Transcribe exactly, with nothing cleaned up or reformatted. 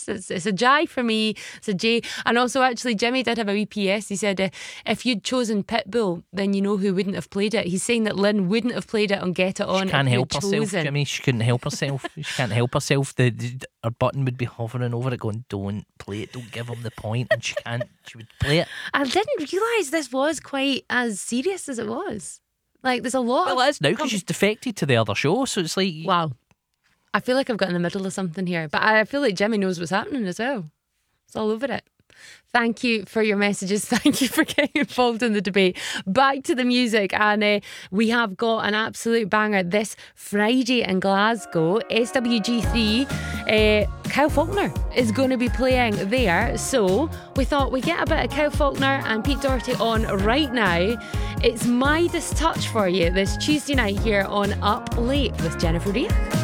yes, it's, it's a J for me. It's a J. And also, actually, Jimmy did have a wee P S. He said, uh, if you'd chosen Pitbull, then you know who wouldn't have played it. He's saying that Lynn wouldn't have played it on Get It On. She can't if help you'd herself, chosen. Jimmy. She couldn't help herself. She can't help herself. The, the her button would be hovering over it, going, "Don't play it. Don't give him the point." And she can't. She would play it. I didn't realise this was quite as serious as it was. Like, there's a lot. Well, of it is now because she's defected to the other show. So it's like, wow. I feel like I've got in the middle of something here, but I feel like Jimmy knows what's happening as well. It's all over it. Thank you for your messages. Thank you for getting involved in the debate. Back to the music, and uh, we have got an absolute banger this Friday in Glasgow. S W G three, uh, Kyle Faulkner is going to be playing there. So we thought we'd get a bit of Kyle Faulkner and Pete Doherty on right now. It's Midas Touch for you this Tuesday night here on Up Late with Jennifer Rea.